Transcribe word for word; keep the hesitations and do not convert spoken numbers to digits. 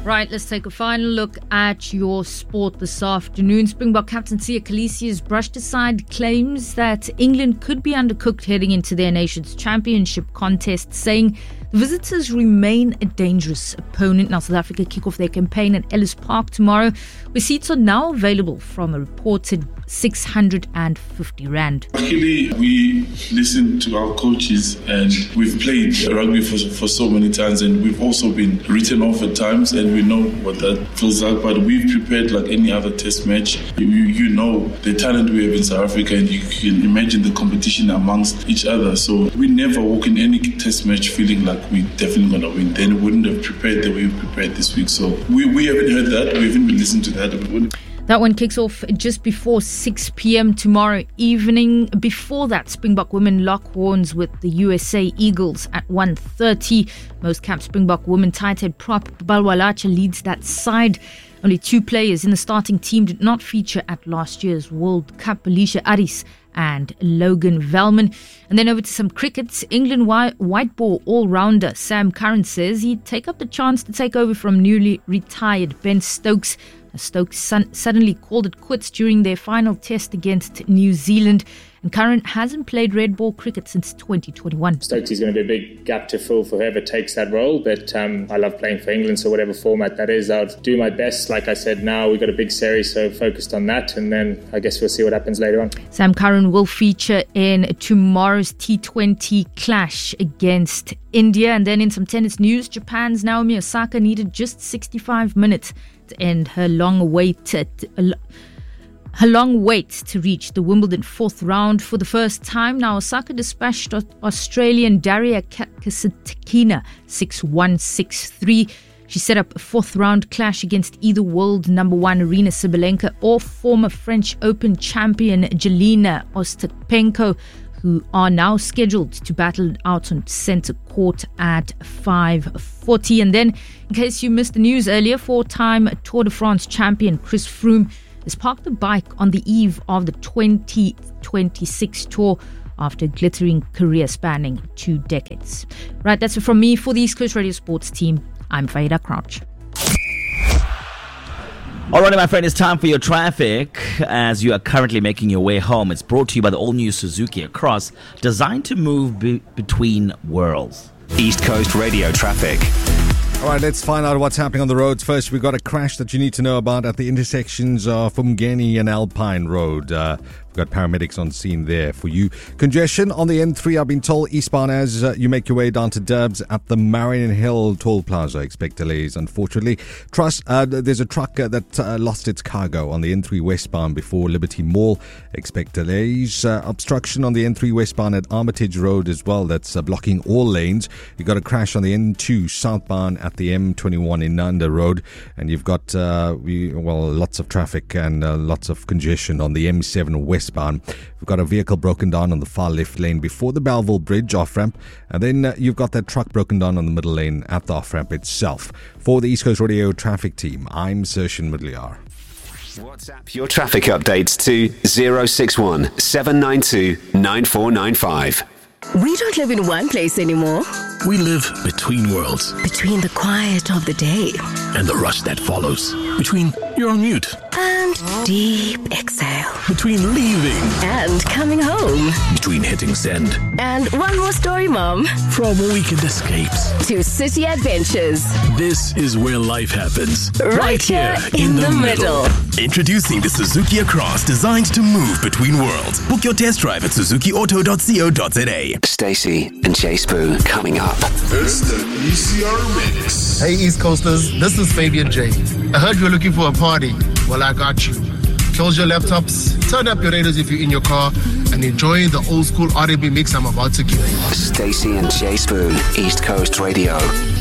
Right, let's take a final look at your sport this afternoon. Springbok captain Siya Kolisi has brushed aside claims that England could be undercooked heading into their Nations Championship contest, saying the visitors remain a dangerous opponent. Now, South Africa kick off their campaign at Ellis Park tomorrow, where seats are now available from a reported six hundred fifty rand. Luckily, we listen to our coaches, and we've played rugby for, for so many times, and we've also been written off at times, and we know what that feels like. But we've prepared like any other test match. You, you know the talent we have in South Africa, and you can imagine the competition amongst each other. So we never walk in any test match feeling like we're definitely going to win. Then we wouldn't have prepared the way we prepared this week. So we, we haven't heard that. We haven't been listening to that. That one kicks off just before six p.m. tomorrow evening. Before that, Springbok women lock horns with the U S A Eagles at one thirty. Most capped Springbok women tight head prop Balwalacha leads that side. Only two players in the starting team did not feature at last year's World Cup: Alicia Aris and Logan Velman. And then over to some cricket. England white ball all-rounder Sam Curran says he'd take up the chance to take over from newly retired Ben Stokes. Stokes son- suddenly called it quits during their final test against New Zealand, and Curran hasn't played red ball cricket since twenty twenty-one. Stokes is going to be a big gap to fill for whoever takes that role, but um, I love playing for England, so whatever format that is, I'll do my best. Like I said, now we've got a big series, so focused on that, and then I guess we'll see what happens later on. Sam Curran will feature in tomorrow's T twenty clash against India. And then in some tennis news, Japan's Naomi Osaka needed just sixty-five minutes to end her long wait at, uh, her long wait to reach the Wimbledon fourth round for the first time. Now, Osaka dispatched Australian Daria Kasatkina six one, six three. She set up a fourth round clash against either world number one Arina Sabalenka or former French Open champion Jelena Ostapenko, who are now scheduled to battle it out on centre court at five forty. And then, in case you missed the news earlier, four-time Tour de France champion Chris Froome has parked the bike on the eve of the twenty twenty-six Tour after a glittering career spanning two decades. Right, that's it from me. For the East Coast Radio Sports team, I'm Faida Crouch. Alrighty, my friend, it's time for your traffic. As you are currently making your way home, it's brought to you by the all-new Suzuki Across, designed to move be- between worlds. East Coast Radio traffic. All right, let's find out what's happening on the roads. First, we've got a crash that you need to know about at the intersections of Umgeni and Alpine Road. Uh, we've got paramedics on scene there for you. Congestion on the N three, I've been told, eastbound as uh, you make your way down to Durbs at the Marion Hill Toll Plaza. Expect delays, unfortunately. Trust, uh, there's a truck uh, that uh, lost its cargo on the N three westbound before Liberty Mall. Expect delays. Uh, obstruction on the N three westbound at Armitage Road as well. That's uh, blocking all lanes. You got a crash on the N two southbound at the M twenty-one Inanda Road, and you've got uh, we, well lots of traffic and uh, lots of congestion on the M seven westbound. We've got a vehicle broken down on the far left lane before the Belleville Bridge off-ramp, and then uh, you've got that truck broken down on the middle lane at the off-ramp itself. For the East Coast Radio traffic team, I'm Sershin Mudliar. WhatsApp your traffic updates to zero six one, seven nine two, nine four nine five. We don't live in one place anymore. We live between worlds. Between the quiet of the day and the rush that follows. Between you're on mute and deep exhale. Between leaving and coming home. Between hitting send and one more story, Mom. From weekend escapes to city adventures. This is where life happens. Right, right here in, in the, the middle. middle. Introducing the Suzuki Across, designed to move between worlds. Book your test drive at suzuki auto dot co dot za. Stacey and Jay Spoo coming up. It's the E C R Mix. Hey East Coasters, this is Fabian J. I heard you're looking for a party. Well, I got you. Close your laptops, turn up your radios if you're in your car, and enjoy the old school R and B mix I'm about to give you. Stacey and Jay Spoo, East Coast Radio.